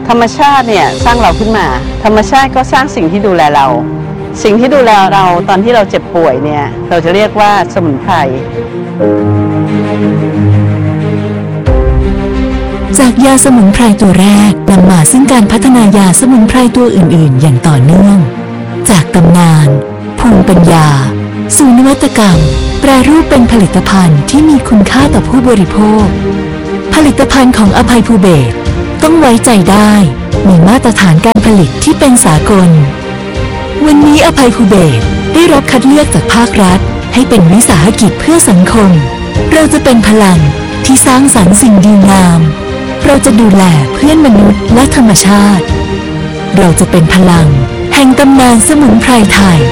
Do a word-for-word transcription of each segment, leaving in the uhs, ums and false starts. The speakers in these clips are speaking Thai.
ธรรมชาติเนี่ยสร้างเราขึ้นมาธรรมชาติก็สร้างสิ่งที่ดูแลเราสิ่งที่ดูแลเราตอนที่เราเจ็บป่วยเนี่ยเราจะเรียกว่าสมุนไพรจากยาสมุนไพรตัวแรกนำมาซึ่งการพัฒนายาสมุนไพรตัวอื่นๆอย่างต่อเนื่องจากตำนานภูมิปัญญาสู่นวัตกรรมแปรรูปเป็นผลิตภัณฑ์ที่มีคุณค่าต่อผู้บริโภคผลิตภัณฑ์ของอภัยภูเบศรต้องไว้ใจได้มีมาตรฐานการผลิตที่เป็นสากลวันนี้อภัยภูเบศรได้รับคัดเลือกจากภาครัฐให้เป็นวิสาหกิจเพื่อสังคมเราจะเป็นพลังที่สร้างสรรค์สิ่งดีงามเราจะดูแลเพื่อนมนุษย์และธรรมชาติเราจะเป็นพลังแห่งตำนานสมุนไพรไทย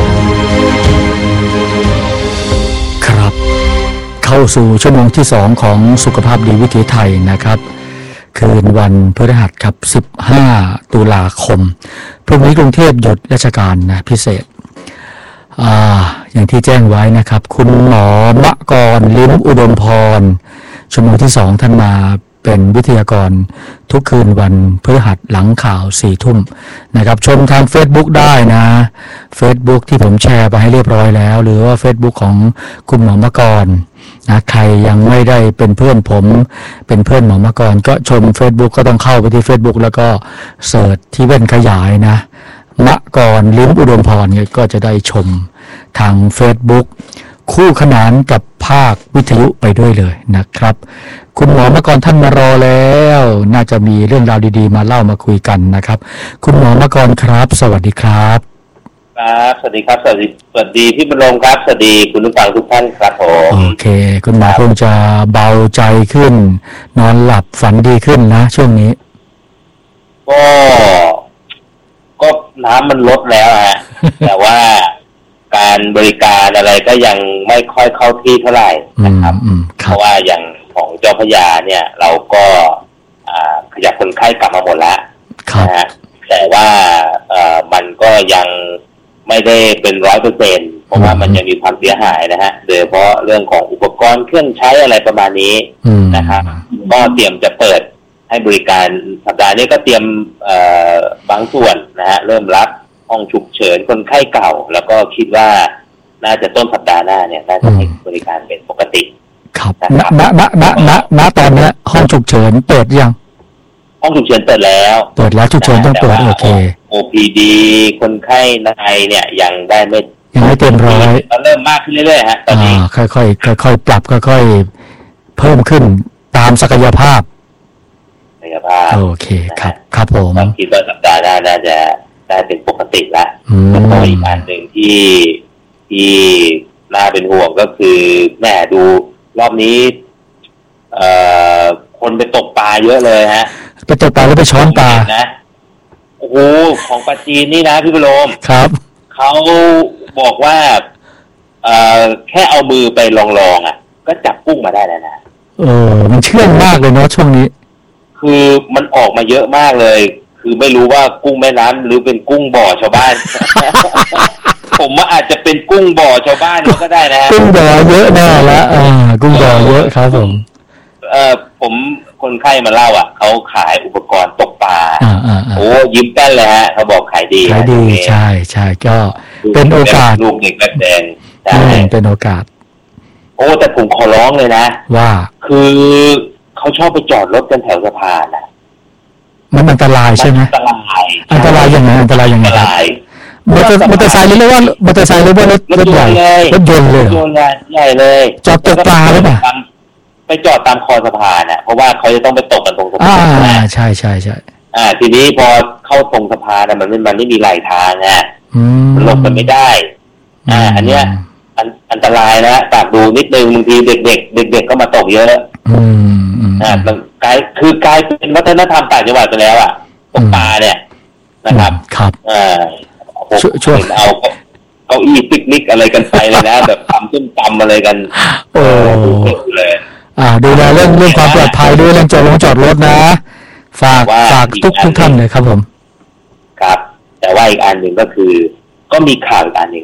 ครับเข้าสู่ชั่วโมงที่สองของสุขภาพดีวิถีไทยนะครับคืนวันพฤหัสครับสิบห้าตุลาคมพรุ่งนี้กรุงเทพหยุดราชการนะพิเศษอ่าอย่างที่แจ้งไว้นะครับคุณหมอมะกรลิ้มอุดมพรชั่วโมงที่สองท่านมาเป็นวิทยากรทุกคืนวันพฤหัสหลังข่าวสี่ทุ่มนะครับชมทาง Facebook ได้นะ Facebook ที่ผมแชร์ไปให้เรียบร้อยแล้วหรือว่า Facebook ของคุณหมอมะกรนะใครยังไม่ได้เป็นเพื่อนผมเป็นเพื่อนหมอมะกรก็ชม Facebook ก็ต้องเข้าไปที่ Facebook แล้วก็เสิร์ชที่เว้นขยายนะมะกรลิ้มอุดมพรเนี่ยก็จะได้ชมทาง Facebook คู่ขนานกับภาควิทยุไปด้วยเลยนะครับคุณหมอมะกรท่านมารอแล้วน่าจะมีเรื่องราวดีๆมาเล่ามาคุยกันนะครับคุณหมอมะกรครับสวัสดีครับครับสวัสดีครับสวัสดีสวัสดีพี่บรมครับสวัสดีคุณผู้ฟังทุกท่านครับผมโอเคคุณหมอคงจะเบาใจขึ้นนอนหลับฝันดีขึ้นนะช่วงนี้ก็ก็น้ำมันลดแล้วฮะ แต่ว่าการบริการอะไรก็ยังไม่ค่อยเข้าที่เท่าไหร่นะครับเพราะว่าอย่างของเจ้าพระยาเนี่ยเราก็ขยับคนไข้กลับมาหมดแล้วนะฮะแต่ว่ามันก็ยังไม่ได้เป็นร้อยเปอร์เซ็นต์เพราะว่ามันยังมีความเสียหายนะฮะโดยเฉพาะเรื่องของอุปกรณ์เครื่องใช้อะไรประมาณนี้นะครับก็เตรียมจะเปิดให้บริการสัปดาห์นี้ก็เตรียมบางส่วนนะฮะเริ่มรับห้องฉุกเฉินคนไข้เก่าแล้วก็คิดว่าน่าจะต้นสัปดาห์หน้าเนี่ยน่าจะให้บริการเป็นปกติครับณณณณณณตอนนี้ห้องฉุกเฉินเปิดยังห้องฉุกเฉินเปิดแล้วเปิดแล้วฉุกเฉินต้องเปิดโอเคโอ พี ดี คนไข้ในเนี่ยยังได้ไม่ยังไม่เต็มร้อยเริ่มมากขึ้นเรื่อยๆฮะตอนนี้ค่อยๆค่อยๆปรับค่อยๆเพิ่มขึ้นตามศักยภาพศักยภาพโอเคครับครับผมคิดว่าสัปดาห์หน้าน่าจะได้เป็นปกติแล้วแล้วก็อีกอันหนึ่งที่ที่น่าเป็นห่วงก็คือแม่ดูรอบนี้เอ่อคนไปตกปลาเยอะเลยฮะไปตกปลาแล้วไปช้อนปลานะโอ้โหของปลาจีนนี่นะพี่ประโลมครับเขาบอกว่าเอ่อแค่เอามือไปลองๆอ่ะก็จับกุ้งมาได้แล้วนะเออมันเชื่องมากเลยเนาะช่วงนี้คือมันออกมาเยอะมากเลยคือไม่รู้ว่ากุ้งแม่น้ำหรือเป็นกุ้งบ่อชาวบ้าน ผมว่าอาจจะเป็นกุ้งบ่อชาวบ้านก็ได้นะกุ้งบ่อเยอะแน่ละอ่ากุ้งบ่อเยอะครับผมเอ่อผมคนไข้มาเล่าอ่ะเขาขายอุปกรณ์ตกปลาโอ้ยิ้มแป้นเลยฮะเขาบอกขายดีขายดีใช่ใช่ก็เป็นโอกาสลูกเด็กแดงใช่เป็นโอกาสโอ้แต่ผมขอร้องเลยนะว่าคือเขาชอบไปจอดรถกันแถวสะพานนะมันอันตรายใช่ไหมอันตรายอันตรายยังไงอันตรายยังไงครับมอเตอร์มอเตอร์ไซค์หรือว่ามอเตอร์ไซค์หรือว่ารถรถใหญ่รถยนต์เลยรถยนต์ใหญ่เลยจอดตกปลาหรือเปล่าไปจอดตามคอสะพานน่ะเพราะว่าเขาจะต้องไปตกกันตรงสะพานอ่าใช่ใช่ใช่อ่าทีนี้พอเข้าตรงสะพานน่ะมันมันไม่มีไหลทางอ่ะหลบกันไม่ได้อ่าอันเนี้ยอันอันตรายนะฝากดูนิดนึงบางทีเด็กๆเด็กๆก็มาตกเยอะอืมอ่ามันกลายคือกลายเป็นวัฒนธรรมต่างจังหวัดไปแล้วอ่ะตกปลาเนี่ยนะครับครับอ่าช่วยเอาเก้าอี้ปิกนิกอะไรกันไปเลยนะแบบทำต้มตำอะไรกันโอ้เลยอ่าดูแลเรื่องเรื่องความปลอดภัยด้วยเรื่องจอดรถจอดรถนะฝากฝากทุกทุกท่านเลยครับผมครับแต่ว่าอีกอันหนึ่งก็คือก็มีข่าวอีกอันหนึ่งฮะ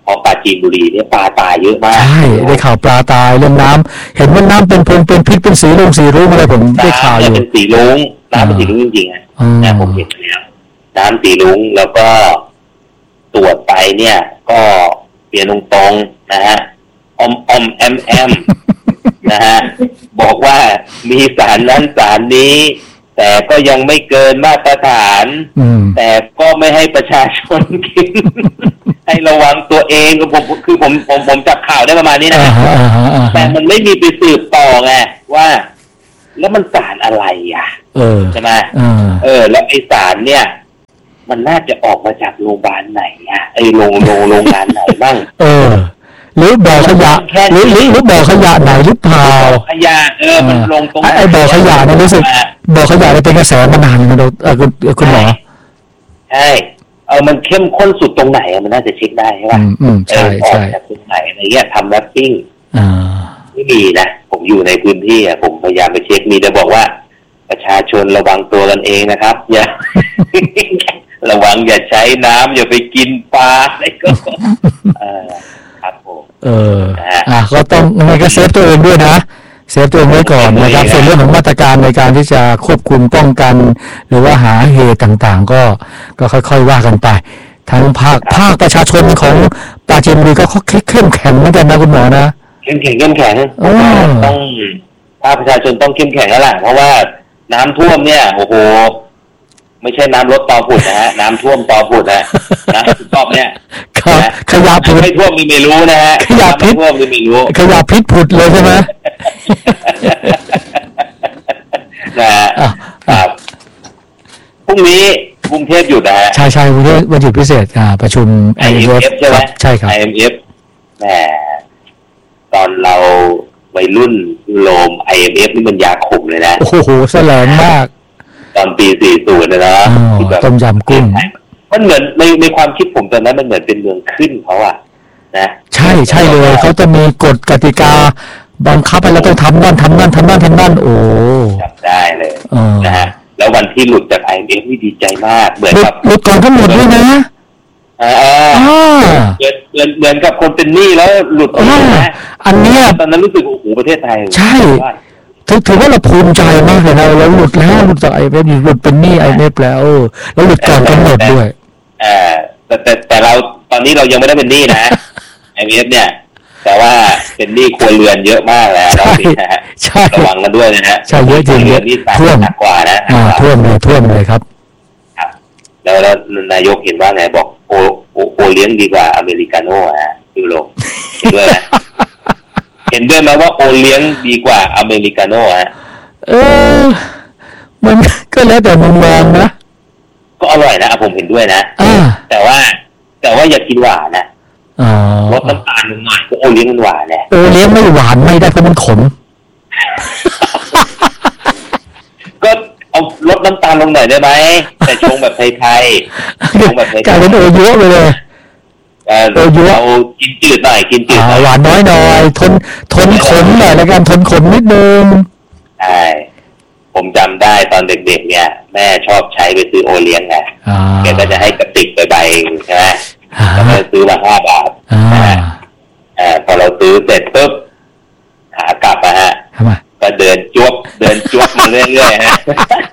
เพราะปลาจีนบุรีเนี่ยปลาตายเยอะมากใช่ได้ข่าวปลาตายเรื่องน้ำเห็นว่าน้ำเป็นพงเป็นพิษเป็นสีรุ้งสีรุ้งอะไรผมได้ข่าวอยู่เป็นสีรุ้งน้ำเป็นสีรุ้งจริงๆอ่ะนะผมเห็นแล้วน้ำสีรุ้งแล้วก็ตรวจไปเนี่ยก็เปลี่ยนตรงๆนะฮะอมอมแอมแอมนะฮะบอกว่ามีสารนั้นสารนี้แต่ก็ยังไม่เกินมาตรฐานแต่ก็ไม่ให้ประชาชนกิน ให้ระวังตัวเองผมคือผมผมผมจับข่าวได้ประมาณนี้นะแต่มันไม่มีไปสืบต่อไงว่าแล้วมันสารอะไรอ่ะใช่ไหมเออแล้วไอสารเนี่ยมันน่าจะออกมาจากโรงพยาบาลไหนอ่ะไอโรงโรงโรงงานไหนบ้างเออหรือบ่อขยะหรือหรือหรือบ่อขยะไหนหรือเปล่าขยะเออมันลงตรงไอ้บ่อขยะเนี่ยรู้สึกบ่อขยะเนี่ยเป็นกระแสมานานนะเราเออคุณคุณหมอใช่เออมันเข้มข้นสุดตรงไหนมันน่าจะเช็คได้ใช่ป่ะอืมใช่ใช่จากตรงไหนอะไรเงี้ยทำแรปปิ้งอ่าไม่มีนะผมอยู่ในพื้นที่อ่ะผมพยายามไปเช็คมีแต่บอกว่าประชาชนระวังตัวกันเองนะครับอย่า ระวังอย่าใช้น้ำอย่าไปกินปลาอะไรก็เออครับผมเอออ่ะก็ต้องยังไงก็เซฟตัวเองด้วยนะเซฟตัวเองไว้ก่อนนะครับส่วนเรื่องของมาตรการในการที่จะควบคุมป้องกันหรือว่าหาเหตุต่างๆก็ก็ค่อยๆว่ากันไปทั้งภาคภาคประชาชนของปราจีนบุรีก็เข้มแข็งเหมือนกันนะคุณหมอนะเข้มแข็งเข้มแข็งต้องภาคประชาชนต้องเข้มแข็งแล้วล่ะเพราะว่าน้ำท่วมเนี่ยโอ้โหไม่ใช่น้ำลดตอผุดนะฮะน้ำท่วมตอผุดนะนะรอบเนี่ยขยะพิษไม่ท่วมนี่ไม่รู้นะฮะขยะพิษท่วมนี่ไม่รู้ขยะพิษผุดเลยใช่ไหมนะฮะครับพรุ่งนี้กรุงเทพหยุดนะฮะใช่ใช่วันนี้วันหยุดพิเศษอ่าประชุมไอ เอ็ม เอฟ ใช่ไหมใช่ครับไอ เอ็ม เอฟ แหมตอนเราวัยรุ่นโลม ไอ เอ็ม เอฟ นี่มันยาขมเลยนะโอ้โหแสลงมากตอนปีสี่สิบนะนะต้มยำกุ้งมันเหมือนในในความคิดผมตอนนั้นมันเหมือนเป็นเมืองขึ้นเขาอะนะใช่ใช่เลยเขาจะมีกฎกติกาบังคับให้เราต้องทำนั่นทำนั่นทำนั่นทำนั่นโอ้จำได้เลยนะฮะแล้ววันที่หลุดจาก ไอ เอ็ม เอฟ นี่ดีใจมากเหมือนกับหลุดก่อนก็หลุดด้วยนะอ่าเหมือนเหมือนเหมือนกับคนเป็นหนี้แล้วหลุดนะอันนี้ตอนนั้นรู้สึกโอ้โหประเทศไทยใช่ถือถือว่าเราภูมิใจมากเลยนะเราหลุดแล้วหลุดจากไอเอฟหลุดเป็นหนี้ไอเอฟแล้วแล้วหลุดก่อนกำหนดด้วยอ่าแต่แต่แต่เราตอนนี้เรายังไม่ได้เป็นหนี้นะไอเอฟเนี่ยแต่ว่าเป็นหนี้ครัวเรือนเยอะมากแล้วเราสินะฮะระวังกันด้วยนะฮะใช่เยอะจริงเยอะท่วมหนักกว่านะอ่าท่วมเลยท่วมเลยครับครับแล้วแล้วนายกเห็นว่าไงบอกโอโอโอเลี้ยงดีกว่าอเมริกาโน่ฮะยูโรเห็นด้วยนะเห็นด้วยไหมว่าโอเลี้ยงดีกว่าอเมริกาโน่ฮะเออมันก็แล้วแต่มุมมองนะก็อร่อยนะผมเห็นด้วยนะแต่ว่าแต่ว่าอย่ากินหวานนะลดน้ำตาลลงหน่อยโอเลี้ยงมันหวานแหละโอเลี้ยงไม่หวานไม่ได้เพราะมันขมก็เอาลดน้ำตาลลงหน่อยได้ไหมแต่ชงแบบไทยๆชงแบบไทยๆกลายเป็นโอเยอะไปเลยเออเรากินจืดหน่อยกินจืดหวานน้อยหน่อยทนทนขมหน่อยแล้วกันทนขมนิดนึงใช่ผมจำได้ตอนเด็กๆเนี่ยแม่ชอบใช้ไปซื้อโอเลี้ยงไงแกก็จะให้กระติกไปใบใช่ไหมแล้วก็ซื้อมาห้าบาทอ่าพอเราซื้อเสร็จปุ๊บขากลับนะฮะก็เดินจวบเดินจวบมาเรื่อยๆฮะ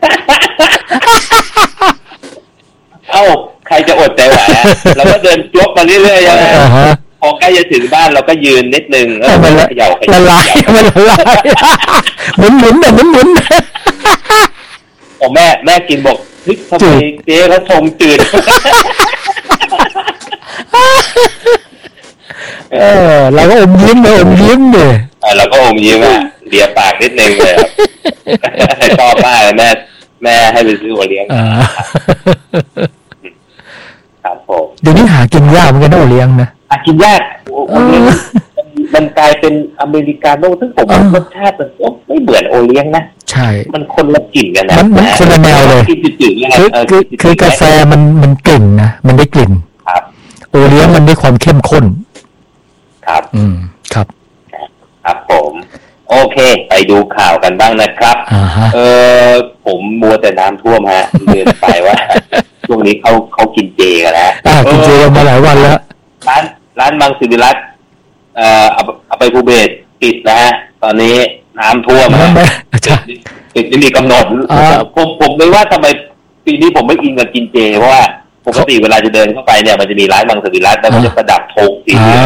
เอ้าใครจะอดใจไหวฮะเราก็เดินจวบมาเรื่อยๆใช่ไหมพอใกล้จะถึงบ้านเราก็ยืนนิดนึงแล้วมันเขย่าละลายมันละลายหมุนหมุนแบบหมุนหมุนโอ้แม่แม่กินบอกเฮ้ยทำไมเจ๊เขาชงจืดเออเราก็อมยิ้มเลยอมยิ้มเลยเราก็อมยิ้มอ่ะเลียปากนิดนึงเลยชอบมากเลยแม่แม่ให้ไปซื้อโอเลี้ยงครับผมเดี๋ยวนี้หากินยากเหมือนกันโอเลี้ยงนะหากินยากโอเลี้ยงมันกลายเป็นอเมริกาโน่ซึ่งผมว่ารสชาติมันไม่เหมือนโอเลี้ยงนะใช่มันคนละกลิ่นกันนะมันคนละแนวเลยคือคือคือกาแฟมันมันกลิ่นนะมันได้กลิ่นครับโอเลี้ยงมันได้ความเข้มข้นครับอืมครับครับผมโอเคไปดูข่าวกันบ้างนะครับเออผมมัวแต่น้ำท่วมฮะเรียนไปว่าช่วงนี้เขาเขากินเจกันแล้วกินเจมาหลายวันแล้วร้านร้านมังสวิรัติเอ่อเอาไปภูเบศปิดนะฮะตอนนี้น้ำท่วมนะปิดไม่มีกำหนดผมผมเลยว่าทำไมปีนี้ผมไม่อินกับกินเจเพราะว่าปกติเวลาจะเดินเข้าไปเนี่ยมันจะมีร้านมังสวิรัติแล้วมันจะประดับธงสีเหลือง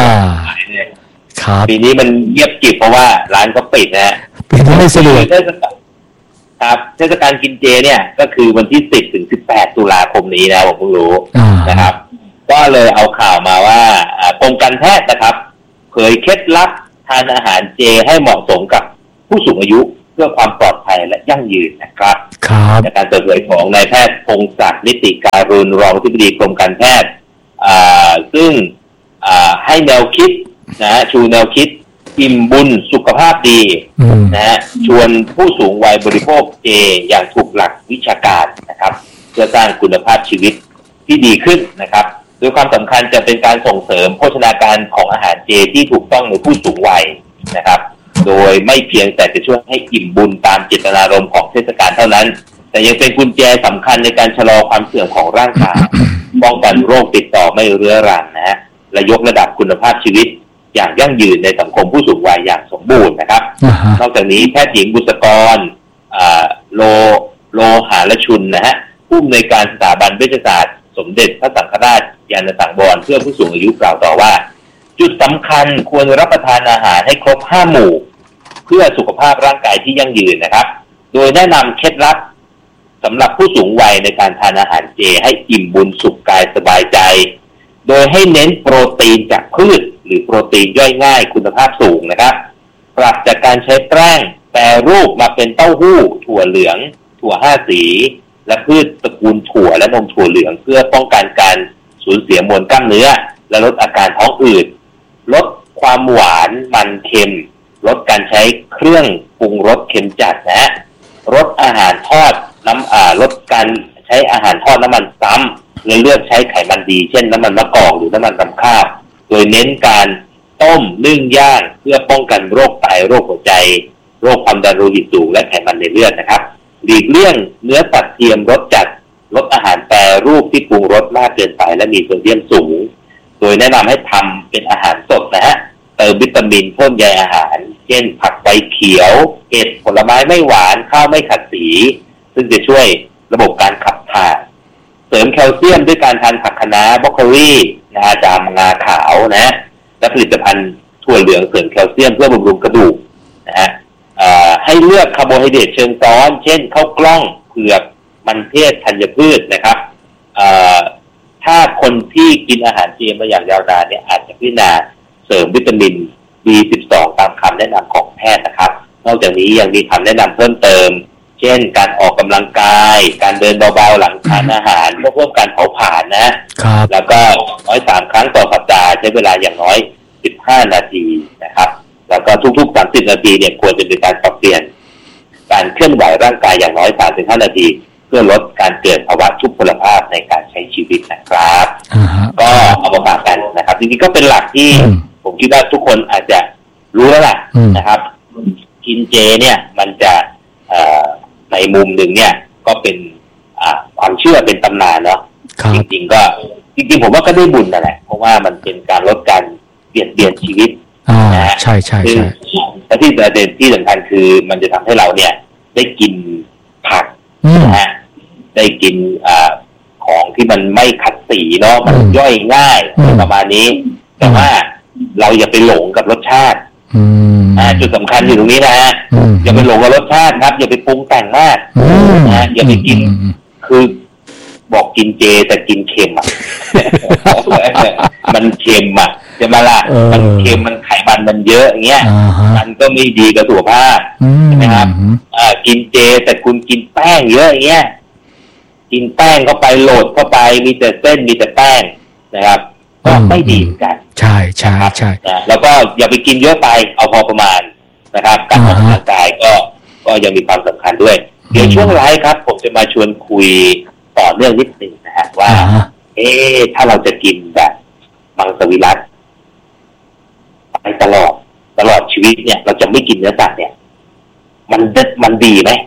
ปีนี้มันเงียบกริบเพราะว่าร้านก็ปิดนะฮะปีนี้ไม่สะดวกครับเทศกาลกินเจเนี่ยก็คือวันที่สิบถึงสิบแปดตุลาคมนี้นะผมเพิ่งรู้นะครับก็เลยเอาข่าวมาว่ากรมการแพทย์นะครับเผยเคล็ดลับทานอาหารเจให้เหมาะสมกับผู้สูงอายุเพื่อความปลอดภัยและยั่งยืนนะครับจากการเปิดเผยของนายแพทย์พงศักดิ์นิติการุณรองอธิบดีกรมการแพทย์ซึ่งให้แนวคิดนะชูแนวคิดอิ่มบุญสุขภาพดีนะฮะชวนผู้สูงวัยบริโภคเจอย่างถูกหลักวิชาการนะครับเพื่อสร้างคุณภาพชีวิตที่ดีขึ้นนะครับโดยความสำคัญจะเป็นการส่งเสริมโภชนาการของอาหารเจที่ถูกต้องในผู้สูงวัยนะครับโดยไม่เพียงแต่จะช่วยให้อิ่มบุญตามเจตนารมณ์ของเทศกาลเท่านั้นแต่ยังเป็นกุญแจสำคัญในการชะลอความเสื่อมของร่างกายป้องกันโรคติดต่อไม่เรื้อรังนะฮะและยกระดับคุณภาพชีวิตอย่างยั่งยืนในสังคมผู้สูงวัยอย่างสมบูรณ์นะครับ uh-huh. นอกจากนี้แพทย์หญิงบุษกรโลโลหะละชุนนะฮะผู้อำนวยการสถาบันเวชศาสตร์สมเด็จพระสังฆราชยานสังวรเพื่อผู้สูงอายุกล่าวต่อว่าจุดสำคัญควรรับประทานอาหารให้ครบห้าหมู่เพื่อสุขภาพร่างกายที่ยั่งยืนนะครับโดยแนะนำเคล็ดลับสำหรับผู้สูงวัยในการทานอาหารเจให้อิ่มบุญสุขกายสบายใจโดยให้เน้นโปรตีนจากพืชหรือโปรตีนย่อยง่ายคุณภาพสูงนะครับปรับจากการใช้แป้งแปรรูปมาเป็นเต้าหู้ถั่วเหลืองถั่วห้าสีและพืชตระกูลถั่วและนมถั่วเหลืองเพื่อป้องกันการสูญเสียมวลกล้ามเนื้อและลดอาการท้องอืดลดความหวานมันเค็มลดการใช้เครื่องปรุงรสเค็มจัดนะลดอาหารทอดน้ำอ่าลดการใช้อาหารทอดน้ำมันซ้ำเลยเลือกใช้ไขมันดีเช่นน้ำมันมะกอกหรือน้ำมันรำข้าวโดยเน้นการต้มนึ่งย่างเพื่อป้องกันโรคไตโรคหัวใจโรคความดันโลหิตสูงและไขมันในเลือดนะครับหลีกเลี่ยงเนื้อสัตว์เทียมรสจัดลดอาหารแปรรูปที่ปรุงรสมากเกินไปและมีโซเดียมสูงโดยแนะนำให้ทำเป็นอาหารสดนะฮะเติมวิตามินเพิ่มใยอาหารเช่นผักใบเขียวเห็ดผลไม้ไม่หวานข้าวไม่ขัดสีซึ่งจะช่วยระบบการขับถ่ายเสริมแคลเซียมด้วยการทานผักคะน้าบรอกโคลีงาดำงาขาวนะและผลิตภัณฑ์ถั่วเหลืองเสริมแคลเซียมเพื่อบำรุงกระดูกนะฮะให้เลือกคาร์โบไฮเดรตเชิงซ้อนเช่นข้าวกล้องเผือกมันเทศธัญพืชนะครับถ้าคนที่กินอาหารเจมาอย่างยาวนานเนี่ยอาจจะพิจารณาเสริมวิตามิน บี สิบสอง ตามคำแนะนำของแพทย์นะครับนอกจากนี้ยังมีคำแนะนำเพิ่มเติมเช่นการออกกำลังกายการเดินเบาๆหลังทานอาหารเพื่อเพิ่มการเผาผลาญนะแล้วก็น้อยสามครั้งต่อสัปดาห์ใช้เวลาอย่างน้อยสิบห้านาทีนะครับแล้วก็ทุกๆสามสิบนาทีเนี่ยควรจะมีการปรับเปลี่ยนการเคลื่อนไหวร่างกายอย่างน้อยสามถึงห้านาทีเพื่อลดการเกิดภาวะทุพพลภาพในการใช้ชีวิตนะครับ uh-huh. ก็เอามาฝากกันนะครับจริงๆก็เป็นหลักที่ uh-huh. ผมคิดว่าทุกคนอาจจะรู้แล้วล่ะ uh-huh. นะครับกินเจเนี่ยมันจะในมุมหนึ่งเนี่ยก็เป็นความเชื่อเป็นตำนานเนาะ uh-huh. จริงๆก็จริงๆผมว่าก็ได้บุญนั่นแหละเพราะว่ามันเป็นการลดการเปลี่ยนเปลี่ยนชีวิตนะฮะใช่ใช่ใช่และที่ประเด็นที่สำคัญคือมันจะทำให้เราเนี่ยได้กินผักนะฮะได้กินอ่าของที่มันไม่ขัดสีเนาะมันย่อยง่ายประมาณนี้แต่ว่าเราอย่าไปหลงกับรสชาติอ่าจุดสำคัญอยู่ตรงนี้นะฮะอย่าไปหลงกับรสชาติครับอย่าไปปรุงแต่งมากนะอย่าไปกินคือบอกกินเจแต่กินเค็มอ่ะมันเค็มอ่ะจะมาละมันเค็มมันไขมันมันเยอะอย่างเงี้ยมันก็ไม่ดีกับสุขภาพใช่ไหมครับอ่ากินเจแต่คุณกินแป้งเยอะอย่างเงี้ยกินแป้งเข้าไปโหลดเข้าไปมีแต่เส้นมีแต่แป้งนะครับก็ไม่ดีเหมือนกันใช่ใช่ใช่แล้วก็อย่าไปกินเยอะไปเอาพอประมาณนะครับการออกกำลังกายก็ก็ยังมีความสำคัญด้วยเดี๋ยวช่วงท้ายครับผมจะมาชวนคุยต่อเรื่องนิดนึงนะฮะว่าเอ๊ะถ้าเราจะกินแบบมังสวิรัติไปตลอดตลอดชีวิตเนี่ยเราจะไม่กินเนื้อสัตว์เนี่ยมันมันดีไหม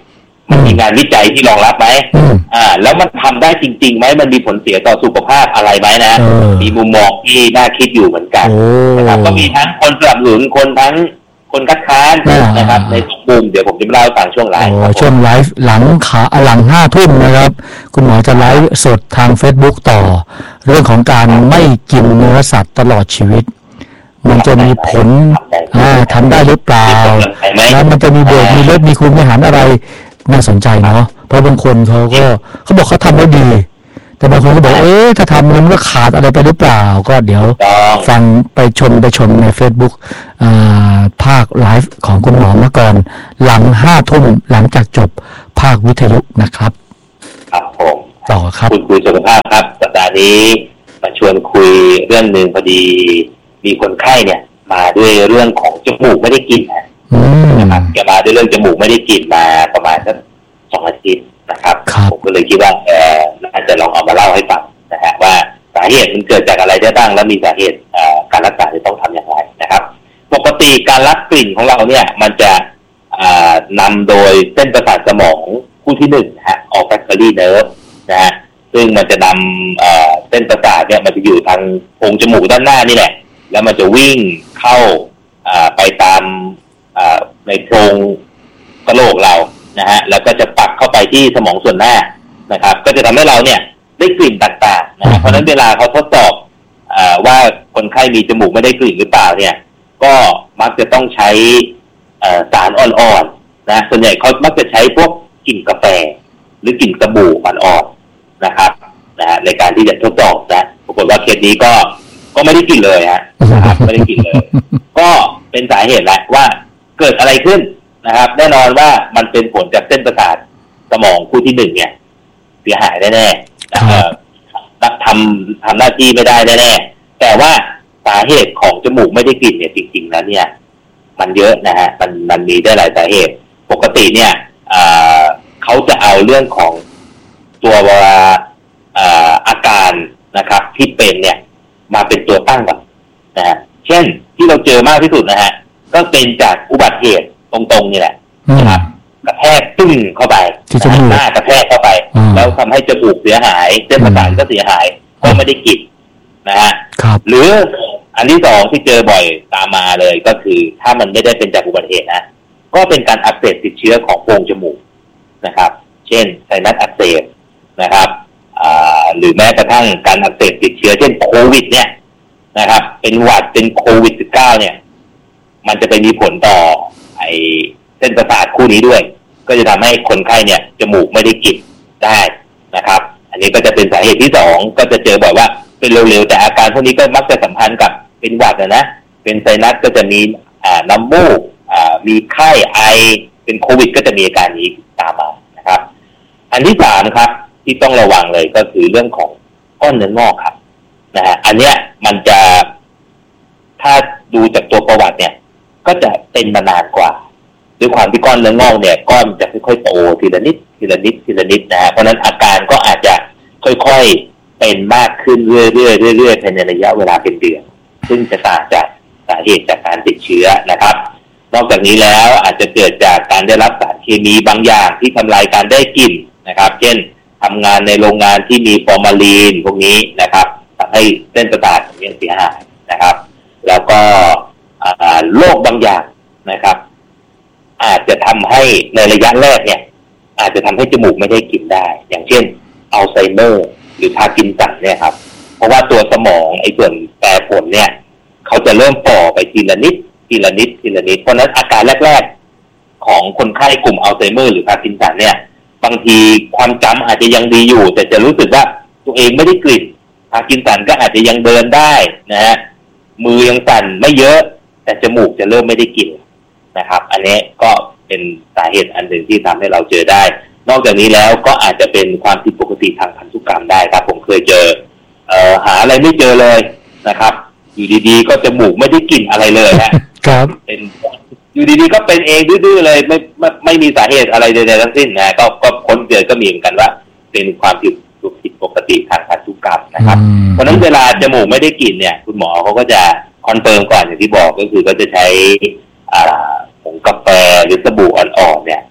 มันมีงานวิจัยที่รองรับไหมอ่าแล้วมันทำได้จริงๆไหมมันมีผลเสียต่อสุขภาพอะไรไหมนะมีมุมมองที่น่าคิดอยู่เหมือนกันนะครับก็มีทั้งคนสนับสนุนคนทั้งคนคัดค้านนะครับในสองมุมเดี๋ยวผมจะเล่าให้ฟังช่วงไลฟ์ช่วงไลฟ์หลังขาหลังห้าทุ่มนะครับคุณหมอจะไลฟ์สดทาง Facebook ต่อเรื่องของการไม่กินเนื้อสัตว์ตลอดชีวิตมันจะมีผลทำได้หรือเปล่าแล้วมันจะมีเบรกมีลดมีคุมอาหารอะไรน่าสนใจเนาะเพราะบางคนเขาก็เขาบอกเขาทำได้ดีแต่บางคนก็บอกเอ๊ะถ้าทำมันก็ขาดอะไรไปหรือเปล่าก็เดี๋ยวฟังไปชมไปชมใน Facebook ภาคไลฟ์ของคุณหมอมาก่อนหลังห้าทุ่มหลังจากจบภาควิทยุนะครับครับผมต่อครับคุยคุยสุขภาพครับสัปดาห์นี้มาชวนคุยเรื่องนึงพอดีมีคนไข้เนี่ยมาด้วยเรื่องของจมูกไม่ได้กลิ่นนะครับแกมาด้วยเรื่องจมูกไม่ได้กลิ่นมาประมาณสักสองอาทิตย์นะครับผมก็เลยคิดว่าเออน่าจะลองเอามาเล่าให้ฟังนะฮะว่าสาเหตุมันเกิดจากอะไรได้บ้างและมีสาเหตุการรักษาจะต้องทำอย่างไรนะครับปกติการรับกลิ่นของเราเนี่ยมันจะนำโดยเส้นประสาทสมองคู่ที่หนึ่งฮะออฟแฟคทอรี่เนิร์ฟนะฮะซึ่งมันจะนำเส้นประสาทเนี่ยมันจะอยู่ทางโพรงจมูกด้านหน้านี่แหละแล้วมันจะวิ่งเข้าไปตามในโพรงกะโหลกเรานะฮะแล้วก็จะปักเข้าไปที่สมองส่วนหน้านะครับก็จะทำให้เราเนี่ยได้กลิ่นต่างๆนะเพราะฉะนั้นเวลาเขาทดสอบว่าคนไข้มีจมูกไม่ได้กลิ่นหรือเปล่าเนี่ยก็มักจะต้องใช้สารอ่อนๆนะส่วนใหญ่เขามักจะใช้พวกกลิ่นกาแฟหรือกลิ่นสบู่อ่อนๆนะครับนะฮะในการที่จะทดสอบนะปรากฏว่าเคสนี้ก็ก็ไม่ได้กลิ่นเลยฮะนะครับไม่ได้กลิ่นเลยก็เป็นสาเหตุแหละว่าเกิดอะไรขึ้นนะครับแน่นอนว่ามันเป็นผลจากเส้นประสาทสมองคู่ที่หนึ่งเนี่ยเสียหายแน่ๆนะครับทำทำหน้าที่ไม่ได้แน่ๆแต่ว่าสาเหตุของจมูกไม่ได้กลิ่นเนี่ยจริงๆแล้วเนี่ยมันเยอะนะฮะมันมันมีได้หลายสาเหตุปกติเนี่ยเขาจะเอาเรื่องของตัวอาการนะครับที่เป็นเนี่ยมาเป็นตัวตั้งก่อนนะฮะเช่นที่เราเจอมากที่สุดนะฮะก็เป็นจากอุบัติเหตุตรงๆนี่แหละนะครับกระแทกตึ้งเข้าไปหน้ากระแทกเข้าไปแล้วทำให้จมูกเสียหายเส้นประสาทก็เสียหายก็ไม่ได้กลิ่นนะฮะหรืออันที่สองที่เจอบ่อยตามมาเลยก็คือถ้ามันไม่ได้เป็นจากอุบัติเหตุนะก็เป็นการอักเสบติดเชื้อของโพรงจมูกนะครับเช่นไซนัสอักเสบนะครับหรือแม้กระทั่งการอักเสบติดเชื้อเช่นโควิดเนี่ยนะครับเป็นหวัดเป็นโควิด สิบเก้า เนี่ยมันจะไปมีผลต่อไอเส้นประสาทคู่นี้ด้วยก็จะทำให้คนไข้เนี่ยจมูกไม่ได้กลิ่นได้นะครับอันนี้ก็จะเป็นสาเหตุที่สองก็จะเจอบ่อยว่าเป็นเร็วๆแต่อาการพวกนี้ก็มักจะสัมพันธ์กับเป็นหวัดนะนะเป็นไซนัสก็จะมีอ่าน้ำมูกอ่ามีไข้ไอเป็นโควิดก็จะมีอาการนี้ตามมานะครับอันที่สามครับที่ต้องระวังเลยก็คือเรื่องของก้อนเนื้องอกครับนะฮะอันเนี้ยมันจะถ้าดูจากตัวประวัติเนี่ยก็จะเป็นมานานกว่าด้วยความที่ก้อนเนื้องอกเนี่ยก้อนจะค่อยๆโตทีละนิดทีละนิดทีละนิดนะฮะเพราะนั้นอาการก็อาจจะค่อยๆเป็นมากขึ้นเรื่อยๆเรื่อยๆภายในระยะเวลาเป็นเดือนซึ่งจะต่างจากสาเหตุจากการติดเชื้อนะครับนอกจากนี้แล้วอาจจะเกิดจากการได้รับสารเคมีบางอย่างที่ทำลายการได้กลิ่นนะครับเช่นทำงานในโรงงานที่มีฟอร์มาลีนพวกนี้นะครับทำให้เส้นประสาทเสียหายนะครับแล้วก็โรคบางอย่างนะครับอาจจะทำให้ในระยะแรกเนี่ยอาจจะทำให้จมูกไม่ได้กลิ่นได้อย่างเช่นอัลไซเมอร์หรือพาร์กินสันเนี่ยครับเพราะว่าตัวสมองไอ้ส่วนแปรผลเนี่ยเขาจะเริ่มฝ่อไปทีละนิดทีละนิดทีละนิดเพราะนั้นอาการแรกๆของคนไข้กลุ่มอัลไซเมอร์หรือพาร์กินสันเนี่ยบางทีความจำอาจจะยังดีอยู่แต่จะรู้สึกว่าตัวเองไม่ได้กลิ่นพาร์กินสันก็อาจจะยังเดินได้นะฮะมือยังสั่นไม่เยอะแต่จมูกจะเริ่มไม่ได้กลิ่นนะครับอันนี้ก็เป็นสาเหตุอันหนึ่งที่ทำให้เราเจอได้นอกจากนี้แล้วก็อาจจะเป็นความผิดปกติทางพันธุกรรมได้ครับผมเคยเจอเอ่อหาอะไรไม่เจอเลยนะครับอยู่ดีๆก็จมูกไม่ได้กลิ่นอะไรเลยนะครับเป็นอยู่ดีๆก็เป็นเองดื้อๆเลยไม่ไม่ไม่มีสาเหตุอะไรใดๆทั้งสิ้นนะก็ก็ค้นเจอก็มีเหมือนกันว่าเป็นความผิดผิดปกติทางพันธุกรรมนะครับเพราะฉะนั้นเวลาจมูกไม่ได้กลิ่นเนี่ยคุณหมอเขาก็จะคอนเฟิร์มก่อนอย่างที่บอกก็คือก็จะใช้อ่าผงกาแฟหรือสบู่อ่อนๆเนี่ย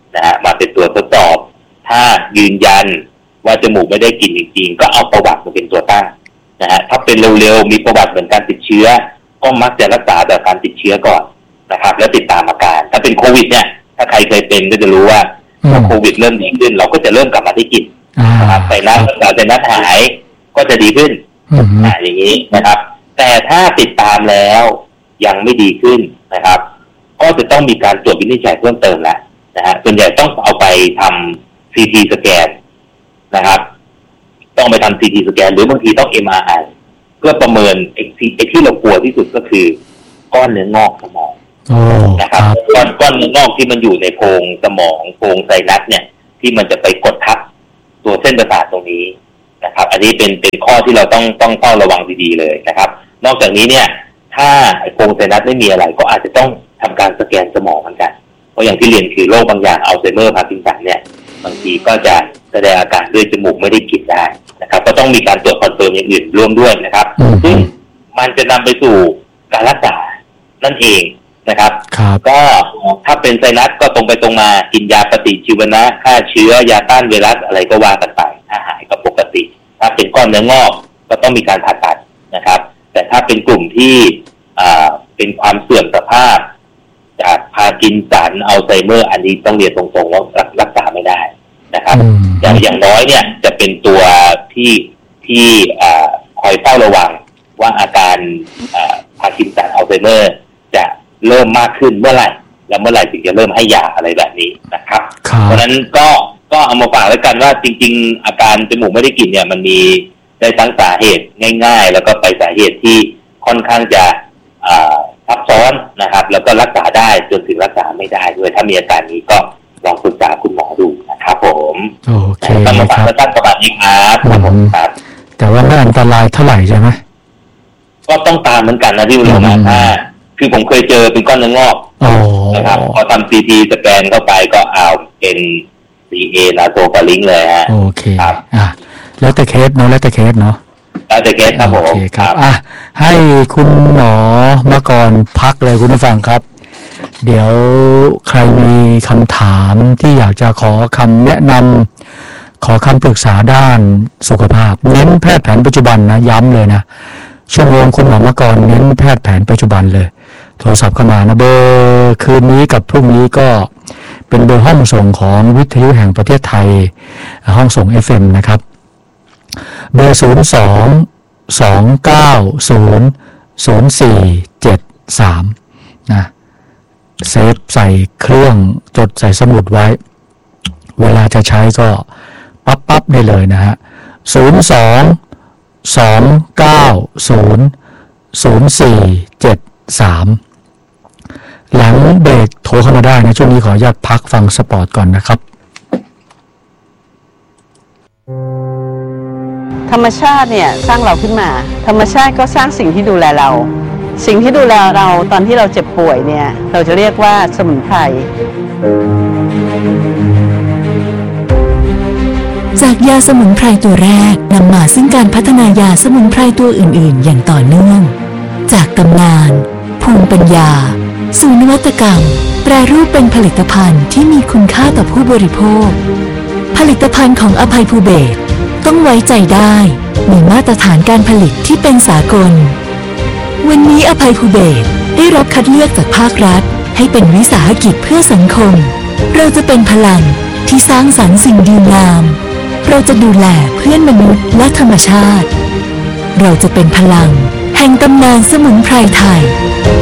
นะฮะมาเป็นตัวทดสอบถ้ายืนยันว่าจมูกไม่ได้กลิ่นจริงๆก็เอาประวัติมาเป็นตัวตั้งนะฮะถ้าเป็นเร็วๆมีประวัติเหมือนการติดเชื้อก็มักจะรักษาแบบการติดเชื้อก่อนนะครับแล้วติดตามอาการถ้าเป็นโควิดเนี่ยถ้าใครเคยเป็นก็จะรู้ว่าพอโควิดเริ่มดีขึ้นเราก็จะเริ่มกลับมาได้กลิ่นนะครับใส่น้ำใส่น้ำหายก็จะดีขึ้นอ่าอย่างนี้นะครับแต่ถ้าติดตามแล้วยังไม่ดีขึ้นนะครับก็จะต้องมีการตรวจวินิจฉัยเพิ่มเติมแล้วนะฮะส่วนใหญ่ต้องเอาไปทำ ซี ที สแกนนะครับต้องไปทำ ซี ที สแกนหรือบางทีต้อง เอ็ม อาร์ ไอ เพื่อประเมินไอ้ที่เรากลัวที่สุดก็คือก้อนเนื้องอกสมองนะครับก้อนก้อนเนื้องอกที่มันอยู่ในโพรงสมองโพรงไซนัสเนี่ยที่มันจะไปกดทับตัวเส้นประสาทตรงนี้นะครับอันนี้เป็นเป็นข้อที่เราต้องต้องเฝ้าระวังดีๆเลยนะครับนอกจากนี้เนี่ยถ้าโพรงไซนัสไม่มีอะไรก็อาจจะต้องทำการสแกนสมองเหมือนกันเพราะอย่างที่เรียนคือโรคบางอย่างอัลไซเมอร์พาร์กินสันเนี่ยบางทีก็จะแสดงอาการด้วยจมูกไม่ได้กลิ่นได้นะครับก็ต้องมีการตรวจคอนเฟิร์มอย่างอื่นร่วมด้วยนะครับซึ่งมันจะนำไปสู่การรักษานั่นเองนะครับก็ถ้าเป็นไซนัสก็ตรงไปตรงมากินยาปฏิชีวนะฆ่าเชื้อยาต้านไวรัสอะไรก็ว่ากันไปถ้าหายก็ปกติถ้าเป็นก้อนเนื้องอกก็ต้องมีการผ่าตัดนะครับแต่ถ้าเป็นกลุ่มที่อ่าเป็นความเสื่อมสภาพจากพาร์กินสันอัลไซเมอร์อันนี้ต้องเรียนตรงๆว่ารักษาไม่ได้นะครับอย่างอย่างน้อยเนี่ยจะเป็นตัวที่ที่อ่าคอยเฝ้าระวังว่าอาการอ่าพาร์กินสันอัลไซเมอร์จะเริ่มมากขึ้นเมื่อไหร่แล้วเมื่อไหร่ถึงจะเริ่มให้ยาอะไรแบบนี้นะครับเพราะฉะนั้นก็ก็เอามาฝากไว้กันว่าจริงๆอาการจมูกไม่ได้กลิ่นเนี่ยมันมีได้ทั้งสาเหตุง่ายๆแล้วก็ไปสาเหตุที่ค่อนข้างจะอ่าซับซ้อนนะครับแล้วก็รักษาได้จนถึงรักษาไม่ได้ด้วยถ้ามีอาการนี้ก็ลองปรึกษาคุณหมอดูนะครับผมโอเคต้องมาฝากท่านประมาณนี้ครับครับแต่ว่าไม่อันตรายเท่าไหร่ใช่ไหมก็ต้องตามเหมือนกันนะที่เรามาถ้าคือผมเคยเจอเป็นก้อนเนื้องอกนะครับพอทำ ซี ที สแกนเข้าไปก็เอาเป็น ซี เอ นาโซฟาริงเลยฮะโอเคครับอ่ะแล้วแต่เคสเนาะแล้วแต่เคสเนาะแล้วแต่เคสครับผมโอเคครับอ่ะให้คุณหมอมาก่อนพักเลยคุณผู้ฟังครับเดี๋ยวใครมีคำถามที่อยากจะขอคำแนะนำขอคำปรึกษาด้านสุขภาพเน้นแพทย์แผนปัจจุบันนะย้ำเลยนะชั่วโมงคุณหมอมาก่อนเน้นแพทย์แผนปัจจุบันเลยโทรศัพท์เข้ามานะเบอร์คืนนี้กับพรุ่งนี้ก็เป็นเบอร์ห้องส่งของวิทยุแห่งประเทศไทยห้องส่ง เอฟ เอ็ม นะครับเบอร์ศูนย์ สอง สอง เก้า ศูนย์ ศูนย์ สี่ เจ็ด สามนะเซฟใส่เครื่องจดใส่สมุดไว้เวลาจะใช้ก็ปั๊บปั๊บได้เลยนะฮะศูนย์ สอง สอง เก้า ศูนย์ ศูนย์ สี่ เจ็ด สามหลังเบรกโทรเข้ามาได้นะช่วงนี้ขออนุญาตพักฟังสปอร์ตก่อนนะครับธรรมชาติเนี่ยสร้างเราขึ้นมาธรรมชาติก็สร้างสิ่งที่ดูแลเราสิ่งที่ดูแลเราตอนที่เราเจ็บป่วยเนี่ยเราจะเรียกว่าสมุนไพรจากยาสมุนไพรตัวแรกนำมาซึ่งการพัฒนายาสมุนไพรตัวอื่นๆอย่างต่อเนื่องจากตำนานภูมิปัญญาสู่นวัตกรรมแปรรูปเป็นผลิตภัณฑ์ที่มีคุณค่าต่อผู้บริโภคผลิตภัณฑ์ของอภัยภูเบศรต้องไว้ใจได้มีมาตรฐานการผลิตที่เป็นสากลวันนี้อภัยภูเบศรได้รับคัดเลือกจากภาครัฐให้เป็นวิสาหกิจเพื่อสังคมเราจะเป็นพลังที่สร้างสรรค์สิ่งดีงามเราจะดูแลเพื่อนมนุษย์และธรรมชาติเราจะเป็นพลังแห่งตำนานสมุนไพรไทย